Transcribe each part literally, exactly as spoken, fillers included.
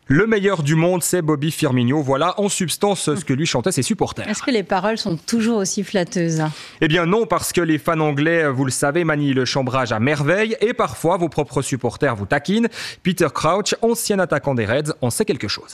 Le meilleur du monde, c'est Bobby Firmino. Voilà en substance ce que lui chantaient ses supporters. Est-ce que les paroles sont toujours aussi flatteuses ? Eh bien non, parce que les fans anglais, vous le savez, manient le chambrage à merveille et parfois vos propres supporters vous taquinent. Peter Crouch, ancien attaquant des Reds, en sait quelque chose.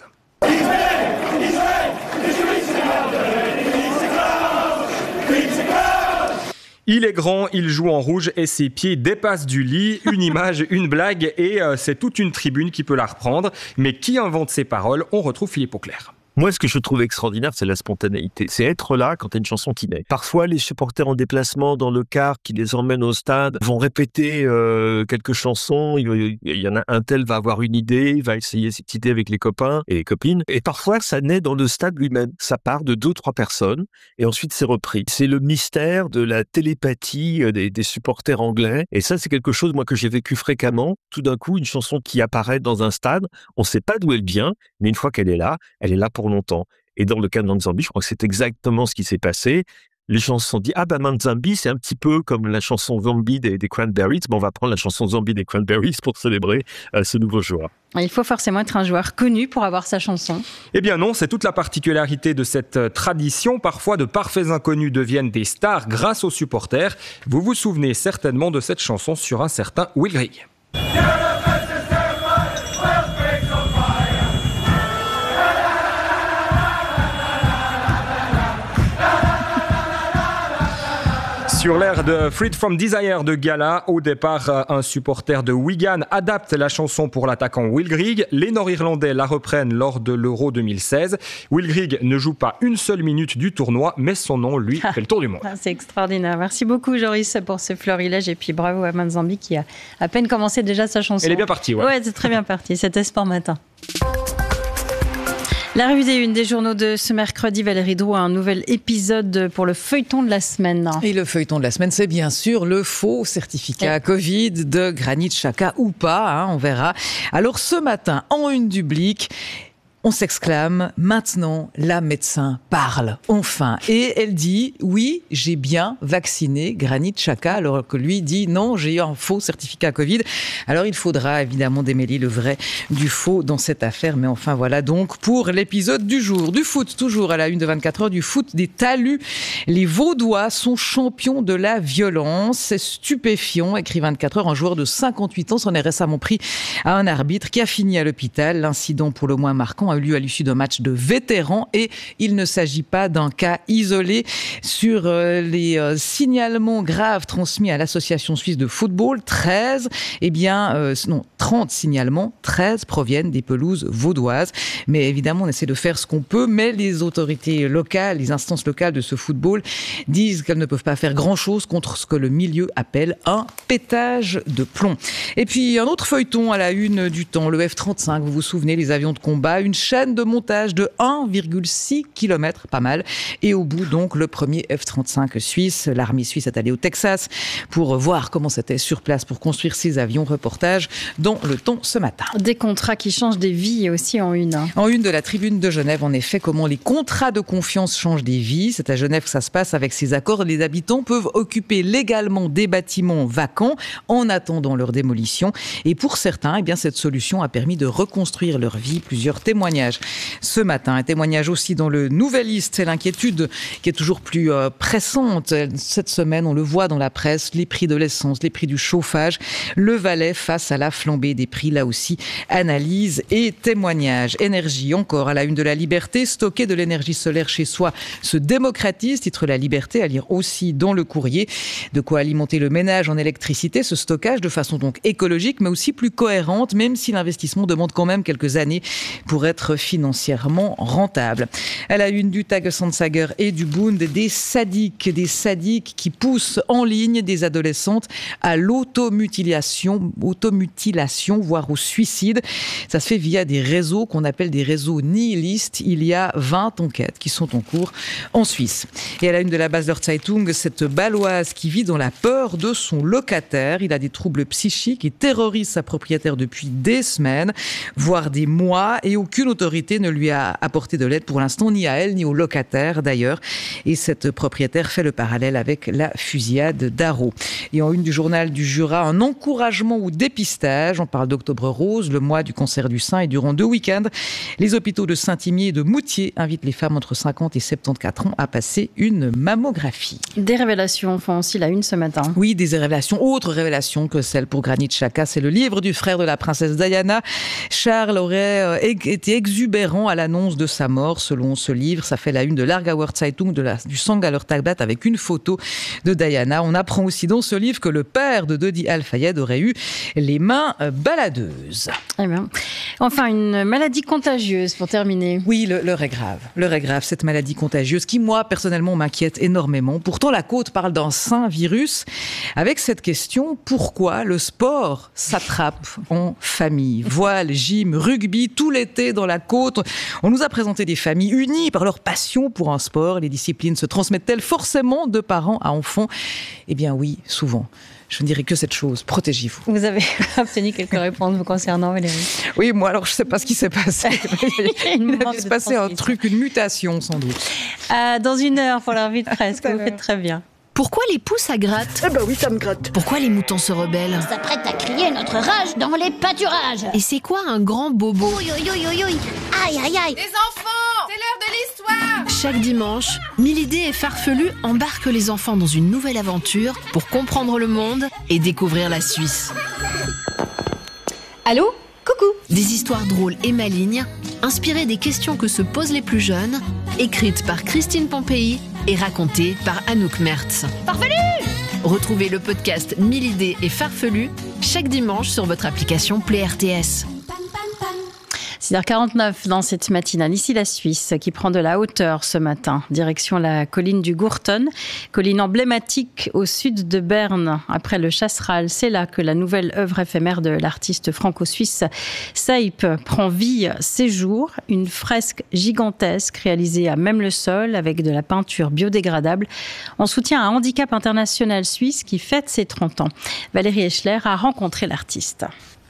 Il est grand, il joue en rouge et ses pieds dépassent du lit. Une image, une blague et euh, c'est toute une tribune qui peut la reprendre. Mais qui invente ces paroles ? On retrouve Philippe Auclair. Moi, ce que je trouve extraordinaire, c'est la spontanéité. C'est être là quand il y a une chanson qui naît. Parfois, les supporters en déplacement dans le car qui les emmène au stade vont répéter euh, quelques chansons. Il y en a un tel va avoir une idée, il va essayer cette idée avec les copains et les copines. Et parfois, ça naît dans le stade lui-même. Ça part de deux, trois personnes et ensuite c'est repris. C'est le mystère de la télépathie des, des supporters anglais. Et ça, c'est quelque chose, moi, que j'ai vécu fréquemment. Tout d'un coup, une chanson qui apparaît dans un stade, on ne sait pas d'où elle vient, mais une fois qu'elle est là, elle est là pour longtemps. Et dans le cas de Manzambi, je crois que c'est exactement ce qui s'est passé. Les gens se sont dit, ah ben Manzambi, c'est un petit peu comme la chanson Zombie des, des Cranberries. Bon, on va prendre la chanson Zombie des Cranberries pour célébrer euh, ce nouveau joueur. Il faut forcément être un joueur connu pour avoir sa chanson. Eh bien non, c'est toute la particularité de cette tradition. Parfois, de parfaits inconnus deviennent des stars grâce aux supporters. Vous vous souvenez certainement de cette chanson sur un certain Will Grigg. Sur l'air de Freed from Desire de Gala, au départ, un supporter de Wigan adapte la chanson pour l'attaquant Will Grigg. Les Nord-Irlandais la reprennent lors de l'Euro deux mille seize. Will Grigg ne joue pas une seule minute du tournoi, mais son nom, lui, fait le tour du monde. Ah, c'est extraordinaire. Merci beaucoup, Joris, pour ce florilège. Et puis bravo à Manzambi qui a à peine commencé déjà sa chanson. Elle est bien partie, ouais. Ouais, c'est très bien parti. C'était Sport Matin. La revue des unes des journaux de ce mercredi, Valérie Drouin, un nouvel épisode pour le feuilleton de la semaine. Et le feuilleton de la semaine, c'est bien sûr le faux certificat Covid de Granit Xhaka ou pas, hein, on verra. Alors ce matin, en une du Blick, on s'exclame, maintenant, la médecin parle, enfin. Et elle dit, oui, j'ai bien vacciné Granit Xhaka, alors que lui dit, non, j'ai eu un faux certificat Covid. Alors il faudra évidemment démêler le vrai du faux dans cette affaire. Mais enfin, voilà donc pour l'épisode du jour. Du foot, toujours à la une de vingt-quatre heures, du foot des talus. Les Vaudois sont champions de la violence. C'est stupéfiant, écrit vingt-quatre heures. Un joueur de cinquante-huit ans s'en est récemment pris à un arbitre qui a fini à l'hôpital. L'incident pour le moins marquant a eu lieu à l'issue d'un match de vétérans et il ne s'agit pas d'un cas isolé. Sur euh, les euh, signalements graves transmis à l'association suisse de football, treize, eh bien, euh, non, trente signalements, treize proviennent des pelouses vaudoises. Mais évidemment, on essaie de faire ce qu'on peut, mais les autorités locales, les instances locales de ce football disent qu'elles ne peuvent pas faire grand-chose contre ce que le milieu appelle un pétage de plomb. Et puis, un autre feuilleton à la une du temps, le F trente-cinq, vous vous souvenez, les avions de combat, une chaîne de montage de un virgule six kilomètres, pas mal. Et au bout, donc, le premier F trente-cinq suisse. L'armée suisse est allée au Texas pour voir comment c'était sur place pour construire ces avions. Reportage dans Le Temps ce matin. Des contrats qui changent des vies aussi en une. Hein. En une de la Tribune de Genève, en effet, comment les contrats de confiance changent des vies. C'est à Genève que ça se passe. Avec ces accords, les habitants peuvent occuper légalement des bâtiments vacants en attendant leur démolition. Et pour certains, eh bien, cette solution a permis de reconstruire leur vie. Plusieurs témoignages ce matin. Un témoignage aussi dans le Nouvelliste. C'est l'inquiétude qui est toujours plus euh, pressante. Cette semaine, on le voit dans la presse, les prix de l'essence, les prix du chauffage. Le Valais face à la flambée des prix. Là aussi, analyse et témoignage. Énergie, encore à la une de la Liberté. Stocker de l'énergie solaire chez soi se démocratise. Titre La Liberté, à lire aussi dans le Courrier. De quoi alimenter le ménage en électricité. Ce stockage de façon donc écologique, mais aussi plus cohérente, même si l'investissement demande quand même quelques années pour être financièrement rentable. À la une du Tagesanzeiger et du Bund, des sadiques, des sadiques qui poussent en ligne des adolescentes à l'automutilation, automutilation, voire au suicide. Ça se fait via des réseaux qu'on appelle des réseaux nihilistes. Il y a vingt enquêtes qui sont en cours en Suisse. Et à la une de la Basler Zeitung, cette Baloise qui vit dans la peur de son locataire. Il a des troubles psychiques et terrorise sa propriétaire depuis des semaines, voire des mois, et aucune aucune autorité ne lui a apporté de l'aide pour l'instant, ni à elle, ni aux locataires d'ailleurs. Et cette propriétaire fait le parallèle avec la fusillade d'Arreau. Et en une du journal du Jura, un encouragement au dépistage. On parle d'Octobre Rose, le mois du cancer du sein, et durant deux week-ends, les hôpitaux de Saint-Imier et de Moutier invitent les femmes entre cinquante et soixante-quatorze ans à passer une mammographie. Des révélations font aussi la une ce matin. Oui, des révélations, autre révélation que celle pour Granit Xhaka, c'est le livre du frère de la princesse Diana. Charles aurait été exubérant à l'annonce de sa mort. Selon ce livre, ça fait la une de l'Aargauer Zeitung, de la, du Sangaller Tagblatt, avec une photo de Diana. On apprend aussi dans ce livre que le père de Dodi Al-Fayed aurait eu les mains baladeuses. Eh bien. Enfin, une maladie contagieuse pour terminer. Oui, le, l'heure est grave. L'heure est grave, cette maladie contagieuse qui, moi, personnellement, m'inquiète énormément. Pourtant, la Côte parle d'un sain virus. Avec cette question, pourquoi le sport s'attrape en famille? Voile, gym, rugby, tout l'été dans la Côte. On nous a présenté des familles unies par leur passion pour un sport. Les disciplines se transmettent-elles forcément de parents à enfants? Eh bien oui, souvent. Je ne dirais que cette chose, protégez-vous. Vous avez obtenu quelques réponses vous concernant, Valérie? Oui, moi alors je ne sais pas ce qui s'est passé. Il a dû se passer un truc, une mutation sans doute. Euh, dans une heure pour la revue de presse, que vous faites très bien. Pourquoi les poux ça gratte? Eh ben oui, ça me gratte. Pourquoi les moutons se rebellent? On s'apprête à crier notre rage dans les pâturages. Et c'est quoi un grand bobo? Ouïe, ouïe, ouïe, ouïe, ouïe. Aïe, aïe, aïe. Les enfants, c'est l'heure de l'histoire. Chaque dimanche, Milidé et Farfelu embarquent les enfants dans une nouvelle aventure pour comprendre le monde et découvrir la Suisse. Allô? Coucou. Des histoires drôles et malignes, inspirées des questions que se posent les plus jeunes, écrites par Christine Pompéi et racontées par Anouk Mertz. Farfelu! Retrouvez le podcast Milidé et Farfelu chaque dimanche sur votre application Play R T S. six heures quarante-neuf dans cette matinale. Ici la Suisse qui prend de la hauteur ce matin. Direction la colline du Gurten, colline emblématique au sud de Berne. Après le Chasseral, c'est là que la nouvelle œuvre éphémère de l'artiste franco-suisse Seip prend vie ces jours. Une fresque gigantesque réalisée à même le sol avec de la peinture biodégradable en soutien à un handicap international suisse qui fête ses trente ans. Valérie Eschler a rencontré l'artiste.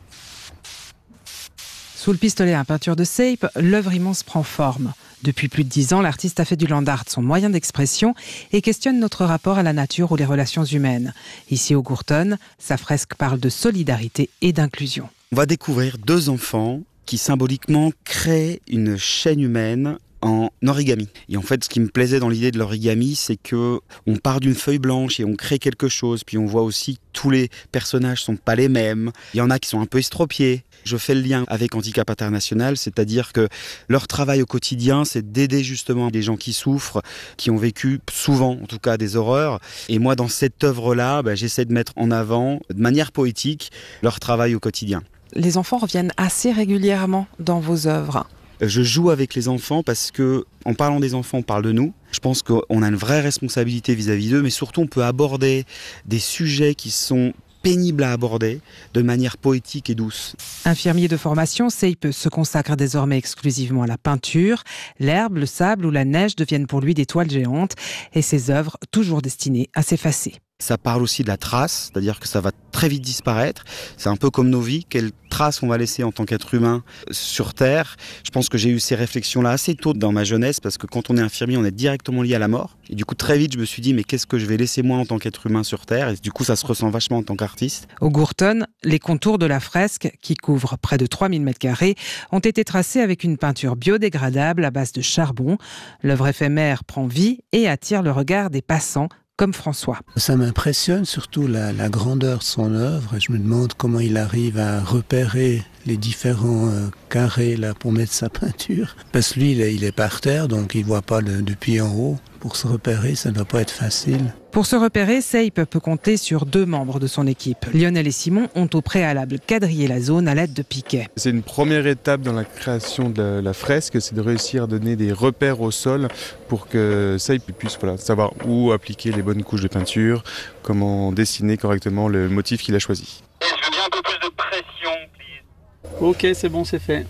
Sous le pistolet à peinture de Seip, l'œuvre immense prend forme. Depuis plus de dix ans, l'artiste a fait du land art son moyen d'expression et questionne notre rapport à la nature ou les relations humaines. Ici au Gurten, sa fresque parle de solidarité et d'inclusion. On va découvrir deux enfants qui symboliquement créent une chaîne humaine en origami. Et en fait, ce qui me plaisait dans l'idée de l'origami, c'est que on part d'une feuille blanche et on crée quelque chose. Puis on voit aussi que tous les personnages sont pas les mêmes. Il y en a qui sont un peu estropiés. Je fais le lien avec Handicap International, c'est-à-dire que leur travail au quotidien, c'est d'aider justement les gens qui souffrent, qui ont vécu souvent, en tout cas, des horreurs. Et moi, dans cette œuvre-là, bah, j'essaie de mettre en avant, de manière poétique, leur travail au quotidien. Les enfants reviennent assez régulièrement dans vos œuvres. Je joue avec les enfants parce que, en parlant des enfants, on parle de nous. Je pense qu'on a une vraie responsabilité vis-à-vis d'eux, mais surtout on peut aborder des sujets qui sont pénibles à aborder de manière poétique et douce. Infirmier de formation, Seip se consacre désormais exclusivement à la peinture. L'herbe, le sable ou la neige deviennent pour lui des toiles géantes et ses œuvres toujours destinées à s'effacer. Ça parle aussi de la trace, c'est-à-dire que ça va très vite disparaître. C'est un peu comme nos vies, quelle trace on va laisser en tant qu'être humain sur Terre. Je pense que j'ai eu ces réflexions-là assez tôt dans ma jeunesse, parce que quand on est infirmier, on est directement lié à la mort. Et du coup, très vite, je me suis dit, mais qu'est-ce que je vais laisser moi en tant qu'être humain sur Terre? Et du coup, ça se ressent vachement en tant qu'artiste. Au Gurten, les contours de la fresque, qui couvre près de trois mille mètres carrés, ont été tracés avec une peinture biodégradable à base de charbon. L'œuvre éphémère prend vie et attire le regard des passants, comme François. Ça m'impressionne surtout la, la grandeur de son œuvre. Je me demande comment il arrive à repérer les différents euh, carrés là pour mettre sa peinture. Parce que lui, il est, il est par terre, donc il ne voit pas le, depuis en haut. Pour se repérer, ça ne doit pas être facile. Pour se repérer, Seip peut compter sur deux membres de son équipe. Lionel et Simon ont au préalable quadrillé la zone à l'aide de piquets. C'est une première étape dans la création de la, la fresque, c'est de réussir à donner des repères au sol pour que Seip puisse voilà, savoir où appliquer les bonnes couches de peinture, comment dessiner correctement le motif qu'il a choisi. Je veux bien un peu plus de pression, please. Ok, c'est bon, c'est fait.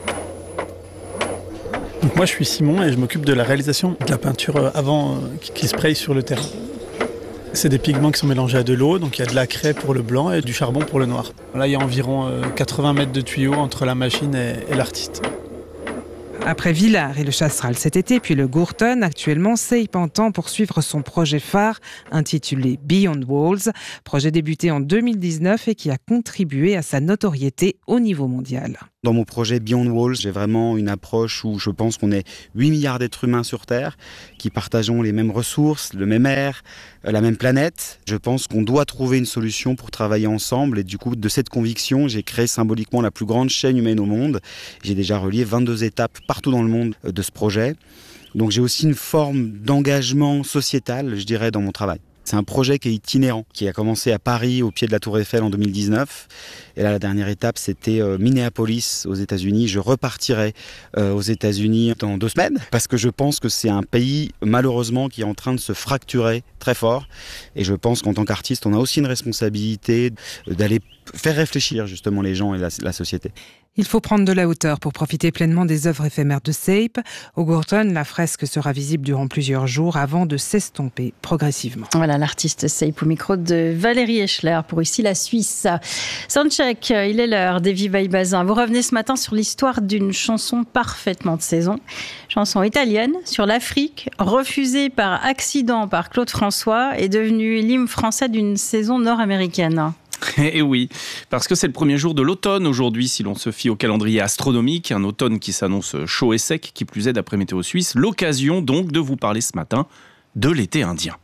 Donc moi je suis Simon et je m'occupe de la réalisation de la peinture avant euh, qui, qui spraye sur le terrain. C'est des pigments qui sont mélangés à de l'eau, donc il y a de la craie pour le blanc et du charbon pour le noir. Là il y a environ euh, quatre-vingts mètres de tuyaux entre la machine et, et l'artiste. Après Villars et le Chasseral cet été, puis le Gourton, actuellement, Seipe entend poursuivre son projet phare intitulé Beyond Walls, projet débuté en deux mille dix-neuf et qui a contribué à sa notoriété au niveau mondial. Dans mon projet Beyond Walls, j'ai vraiment une approche où je pense qu'on est huit milliards d'êtres humains sur Terre, qui partageons les mêmes ressources, le même air, la même planète. Je pense qu'on doit trouver une solution pour travailler ensemble et du coup, de cette conviction, j'ai créé symboliquement la plus grande chaîne humaine au monde. J'ai déjà relié vingt-deux étapes partout dans le monde de ce projet. Donc j'ai aussi une forme d'engagement sociétal, je dirais, dans mon travail. C'est un projet qui est itinérant, qui a commencé à Paris, au pied de la Tour Eiffel en deux mille dix-neuf. Et là, la dernière étape, c'était Minneapolis, aux États-Unis. Je repartirai aux États-Unis dans deux semaines, parce que je pense que c'est un pays, malheureusement, qui est en train de se fracturer très fort. Et je pense qu'en tant qu'artiste, on a aussi une responsabilité d'aller faire réfléchir justement les gens et la, la société. Il faut prendre de la hauteur pour profiter pleinement des œuvres éphémères de Seipe. Au Gourton, la fresque sera visible durant plusieurs jours avant de s'estomper progressivement. Voilà l'artiste Seipe au micro de Valérie Eschler pour Ici la Suisse. Soundcheck, il est l'heure d'Evie Baibazin. Vous revenez ce matin sur l'histoire d'une chanson parfaitement de saison. Chanson italienne sur l'Afrique, refusée par accident par Claude François et devenue l'hymne français d'une saison nord-américaine. Eh oui, parce que c'est le premier jour de l'automne aujourd'hui, si l'on se fie au calendrier astronomique, un automne qui s'annonce chaud et sec, qui plus est d'après Météo Suisse, l'occasion donc de vous parler ce matin de l'été indien.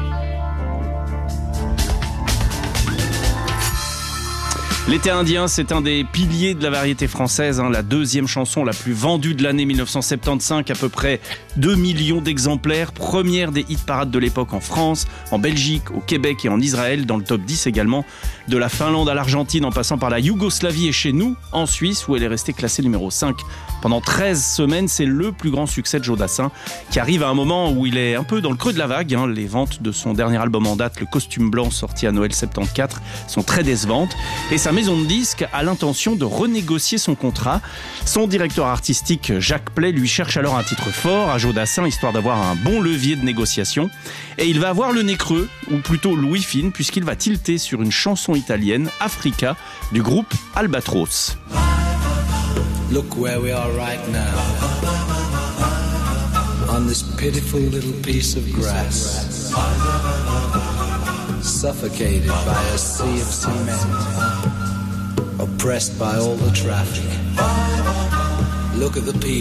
L'été indien, c'est un des piliers de la variété française, hein, la deuxième chanson la plus vendue de l'année mille neuf cent soixante-quinze, à peu près deux millions d'exemplaires, première des hit-parades de l'époque en France, en Belgique, au Québec et en Israël, dans le top dix également, de la Finlande à l'Argentine en passant par la Yougoslavie et chez nous, en Suisse, où elle est restée classée numéro cinq. Pendant treize semaines, c'est le plus grand succès de Jodassin, qui arrive à un moment où il est un peu dans le creux de la vague. Hein. Les ventes de son dernier album en date, Le Costume Blanc, sorti à Noël soixante-quatorze, sont très décevantes. Et sa maison de disques a l'intention de renégocier son contrat. Son directeur artistique, Jacques Play, lui cherche alors un titre fort à Jodassin, histoire d'avoir un bon levier de négociation. Et il va avoir le nez creux, ou plutôt Louis Fine, puisqu'il va tilter sur une chanson italienne, Africa, du groupe Albatros. Look where we are right now, on this pitiful little piece of grass, suffocated by a sea of cement, oppressed by all the traffic. Look at the people.